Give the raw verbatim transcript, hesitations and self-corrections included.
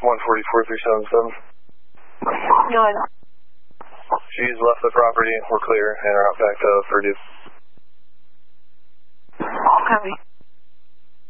one forty-four, three seven seven. None. She's left the property. We're clear and are out back to Purdue. Copy.